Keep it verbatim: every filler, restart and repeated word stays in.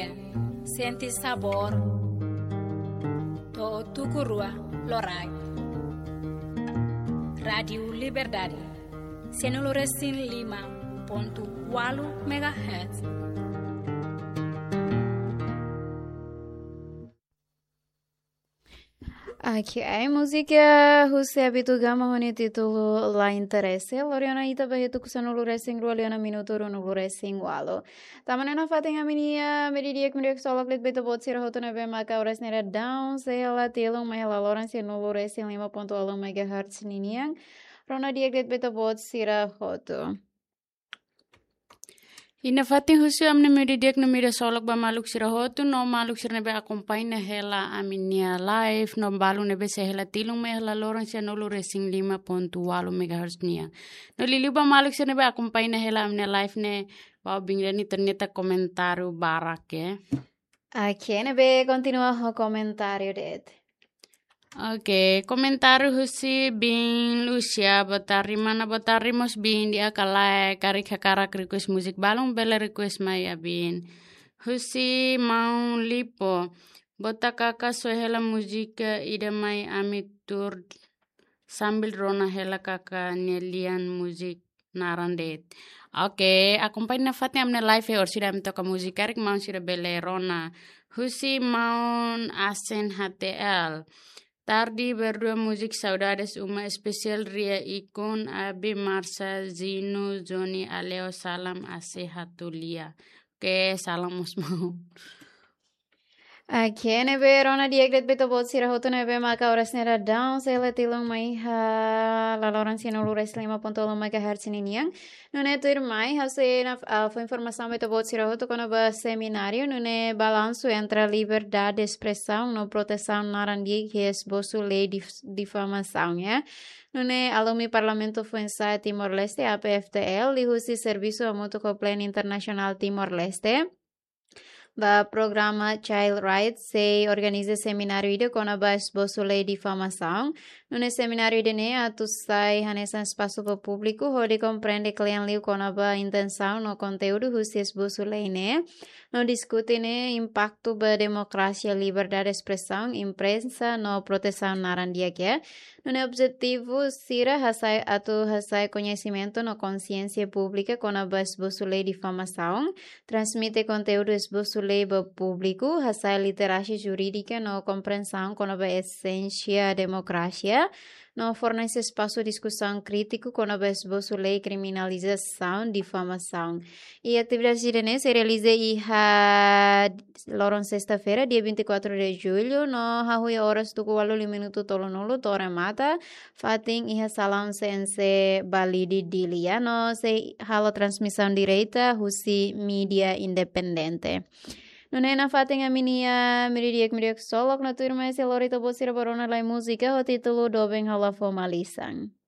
Gabriel, senti sabor, to tukurua lorai. Radio Liberdade, senoloresin lima ponto walu megahertz. Aqui é música José Abitugama honi título La Interesse Loriana ita bahetu kusano luresing rualiana minuto rono luresing walo. Tamanena fating aminia medidiak mediak solok lit beto bot sira hoto nebe maka ores nera down sehela tilung mahela loran si no luresing lima ponto alo megahertz niniang. Rona diak lit beto bot sira hoto. Ina fating husu amne medidiak no media solok ba maluk sira hotu no maluk sira nebe akompaina hela aminia live no balu nebe sehela tilung mehela loran si no luresing lima ponto walu megahertz nia. No liliu ba maluk sira nebe akompaina hela aminia live ne ba bingrani ternyata komentaru barak ya. Aqui nebe continua o comentário det. Oke, komentaru husi bin Lucia botari mana botari mos bin dia kalai karik hakarak request musik balong bela request maya bin. Husi mau lipo bota kakak sohela musik ida mai amitur sambil rona hela kakak nelian musik narandet. Oke, akumpai nafatnya amne live or sida amtoka musik karik mau sida bela rona. Husi mau asen H T L. Tardi berdua musik saudades uma spesial Ria Ikun, Abi Marsa, Zinu, Zoni, Aleo, Salam, Ase, Hatulia. Oke, salam musmau. Aqui nebe rona diagret beto bot sira hoto nebe maka ores nera down sela tilong mai ha la loran sino lures lima ponto lo megahertz niniang. Nune tuir mai hause na alfa informação beto bot sira hoto kono ba seminário nune balanço entre a liberdade de expressão no proteção narandi que esboço lei de difamação, ya. Nune alumi Parlamento Fuensa Timor-Leste A P F T L li husi Serviço Mutuo Complaint Internacional Timor-Leste. Ba programa Child Rights se organiza seminário ide com a base esboço lei de difamação. No seminário ide ne atusai hanesa espaço para público onde compreende cliente liu com a intenção no conteúdo husi esboço lei ne. No discute ne impacto ba democracia, liberdade de expressão, imprensa no proteção narandia que. No objetivo sira hasai atu hasai conhecimento no consciência pública com a base esboço lei de difamação. Transmite conteúdo esboço lei público, hasai literacia jurídica no compreensão com a essência democracia, no fornece espaço de discussão crítico com a esboço lei criminalização, difamação. E a atividade de se realiza e ha loron sexta-feira, dia vinte e quatro de julho, no hahui horas do kualo minuto tolo nulu tora mata, fating iha salam sense balidi dilia, no se halo transmissão direita, husi mídia independente. Nunena fating a minia miridiak miriak solok na turma se lorito bosira barona lai música o título dobeng hala formalizan.